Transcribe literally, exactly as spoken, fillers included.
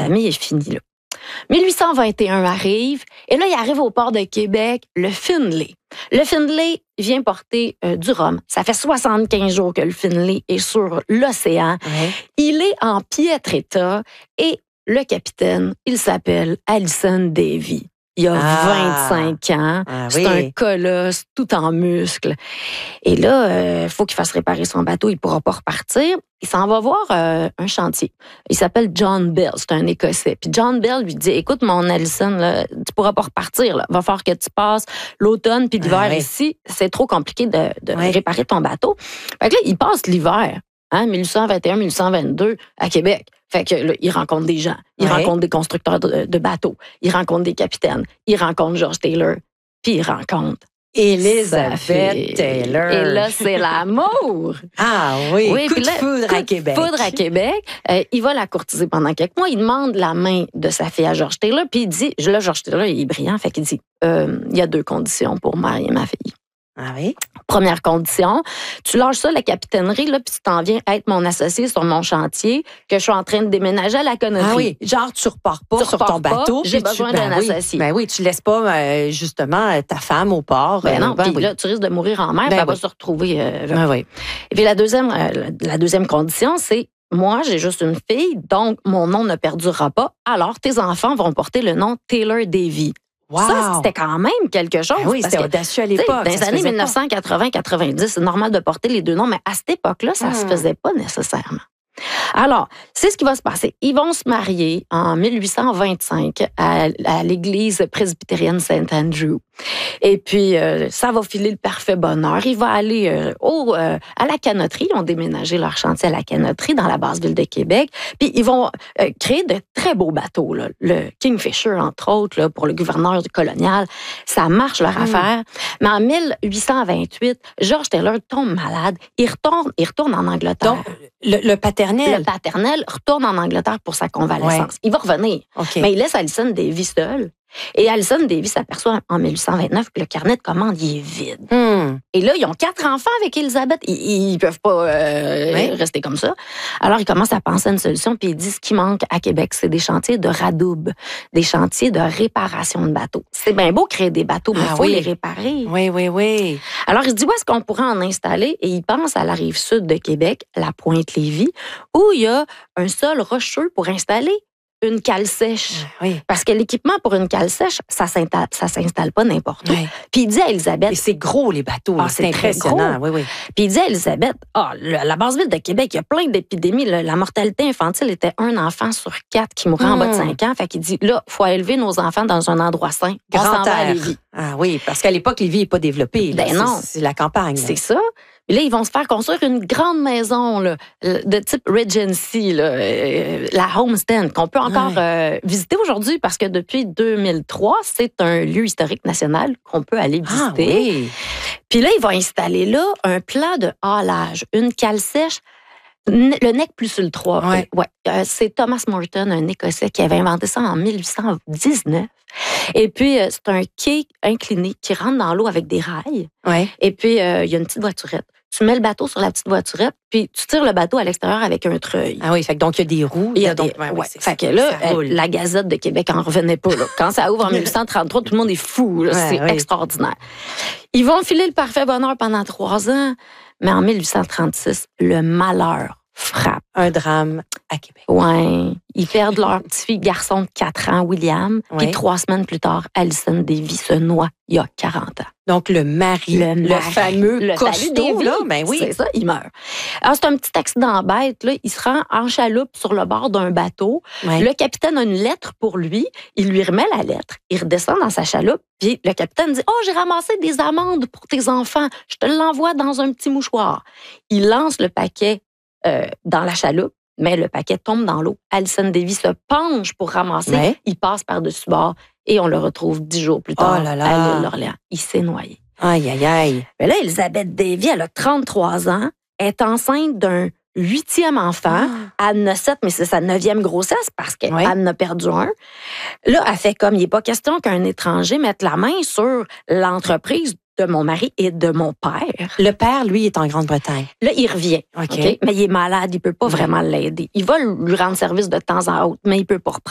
famille est finie, là. mille huit cent vingt et un arrive, et là, il arrive au port de Québec, le Finlay. Le Finlay vient porter euh, du rhum. Ça fait soixante-quinze jours que le Finlay est sur l'océan. Ouais. Il est en piètre état, et le capitaine, il s'appelle Allison Davy. Il a Ah. vingt-cinq ans. Ah, C'est oui. un colosse tout en muscles. Et là, il euh, faut qu'il fasse réparer son bateau. Il ne pourra pas repartir. Il s'en va voir euh, un chantier. Il s'appelle John Bell. C'est un Écossais. Puis John Bell lui dit, écoute, mon Allison, là, tu ne pourras pas repartir. Là. Va falloir que tu passes l'automne puis l'hiver Ah, oui. ici. C'est trop compliqué de, de Oui. réparer ton bateau. Fait que là, il passe l'hiver. Hein, mille huit cent vingt et un mille huit cent vingt-deux à Québec. Fait que là, il rencontre des gens, il Ouais. rencontre des constructeurs de, de bateaux, il rencontre des capitaines, il rencontre George Taylor, puis il rencontre sa Elizabeth fille. Taylor. Et là, c'est l'amour. Ah oui, Oui, coup puis de là, foudre coup à de Québec. Foudre à Québec. Euh, il va la courtiser pendant quelques mois. Il demande la main de sa fille à George Taylor, puis il dit, là, George Taylor, il est brillant, fait qu'il dit, euh, il y a deux conditions pour marier ma fille. Ah oui? Première condition, tu lâches ça, la capitainerie, là, puis tu t'en viens être mon associé sur mon chantier, que je suis en train de déménager à la connerie. Ah oui, genre tu repars pas Tu sur repars ton bateau. pas, j'ai puis tu- besoin ben d'un oui, associé. Ben oui, tu laisses pas euh, justement ta femme au port. Ben non, euh, puis oui. là, tu risques de mourir en mer, Ben puis elle oui. va se retrouver. Euh, Ben oui. Et puis la deuxième, euh, la deuxième condition, c'est moi, j'ai juste une fille, donc mon nom ne perdurera pas. Alors, tes enfants vont porter le nom Taylor Davy. Wow. Ça, c'était quand même quelque chose. Ben oui, parce c'était que, audacieux à tu sais, l'époque. dans ça les se années faisait mille neuf cent quatre-vingts quatre-vingt-dix, c'est normal de porter les deux noms, mais à cette époque-là, ça ne se Hmm. faisait pas nécessairement. Alors, c'est ce qui va se passer. Ils vont se marier en mille huit cent vingt-cinq à, à l'église presbytérienne Saint-Andrew. Et puis, euh, ça va filer le parfait bonheur. Il va aller euh, au, euh, à la canotterie. Ils ont déménagé leur chantier à la canotterie dans la basse ville de Québec. Puis, ils vont euh, créer de très beaux bateaux. Là. Le Kingfisher, entre autres, là, pour le gouverneur colonial. Ça marche, leur Mm. affaire. Mais en mille huit cent vingt-huit, George Taylor tombe malade. Il retourne, il retourne en Angleterre. Donc, le, le paternel. Le paternel retourne en Angleterre pour sa convalescence. Ouais. Il va revenir. OK. Mais il laisse Allison Davy seule. Et Allison Davy s'aperçoit en mille huit cent vingt-neuf que le carnet de commandes il est vide. Hmm. Et là, ils ont quatre enfants avec Elizabeth. Ils ne peuvent pas euh, Oui. rester comme ça. Alors, ils commencent à penser à une solution, puis ils disent ce qui manque à Québec, c'est des chantiers de radoub, des chantiers de réparation de bateaux. C'est bien beau créer des bateaux, mais il Ah faut oui. les réparer. Oui, oui, oui. Alors, il se dit, où est-ce qu'on pourrait en installer? Et il pense à la rive sud de Québec, la Pointe-Lévis, où il y a un sol rocheux pour installer une cale sèche. Oui. Parce que l'équipement pour une cale sèche, ça s'installe, ça s'installe pas n'importe où. Oui. Puis il dit à Elisabeth, Et c'est gros, les bateaux. Ah, là. c'est c'est très impressionnant. Oui, oui. puis il dit à Elisabeth, ah, le- la basse ville de Québec, il y a plein d'épidémies. Le- La mortalité infantile était un enfant sur quatre qui mourait en bas de Hmm. cinq ans. Fait qu'il dit, là, il faut élever nos enfants dans un endroit sain. On s'en Grand va à air. Lévis. Ah oui, parce qu'à l'époque, Lévis n'est pas développé. là. Ben C'est- non. C'est la campagne. là. C'est ça. Puis là, ils vont se faire construire une grande maison là, de type Regency, là, euh, la Homestead, qu'on peut encore euh, visiter aujourd'hui parce que depuis deux mille trois, c'est un lieu historique national qu'on peut aller Ah visiter. oui. Puis là, ils vont installer là un plan de halage, une cale sèche, n- le nec plus ultra. Ouais. Euh, ouais. Euh, c'est Thomas Morton, un Écossais, qui avait inventé ça en mille huit cent dix-neuf. Et puis, euh, c'est un quai incliné qui rentre dans l'eau avec des rails. Oui. Et puis, euh, il y a une petite voiturette. Tu mets le bateau sur la petite voiturette, puis tu tires le bateau à l'extérieur avec un treuil. Ah oui, fait que donc il y a des roues. Il y a donc, des- ouais, oui, ouais. c'est- Fait que là, ça euh, roule. la Gazette de Québec en revenait pas. Là. Quand ça ouvre en mille huit cent trente-trois, tout le monde est fou. là. Ouais, C'est oui. extraordinaire. Ils vont filer le parfait bonheur pendant trois ans, mais en mille huit cent trente-six, le malheur frappe. Un drame à Québec. Ouais, ils perdent leur petit garçon de quatre ans, William, puis Ouais. trois semaines plus tard, Allison Davy se noie il y a quarante ans. Donc le mari, Le le, mari, fameux le costaud, Davy, là, ben oui. c'est ça, il meurt. Alors, c'est un petit accident bête. Là. Il se rend en chaloupe sur le bord d'un bateau. Ouais. Le capitaine a une lettre pour lui. Il lui remet la lettre. Il redescend dans sa chaloupe. Puis le capitaine dit, « Oh, j'ai ramassé des amandes pour tes enfants. Je te l'envoie dans un petit mouchoir. » Il lance le paquet euh, dans la chaloupe, mais le paquet tombe dans l'eau. Allison Davy se penche pour ramasser. Ouais. Il passe par-dessus bord et on le retrouve dix jours plus tard Oh là là. à l'île d'Orléans. Il s'est noyé. Aïe, aïe, aïe. Mais là, Elizabeth Davy, elle a trente-trois ans, est enceinte d'un huitième enfant. Elle en a sept, mais c'est sa neuvième grossesse parce qu'elle Ouais. en a perdu un. Là, elle fait comme, il n'est pas question qu'un étranger mette la main sur l'entreprise de mon mari et de mon père. Le père, lui, est en Grande-Bretagne. Là, il revient. OK. OK? Mais il est malade, il ne peut pas Ouais. vraiment l'aider. Il va lui rendre service de temps en autre, mais il ne peut pas reprendre.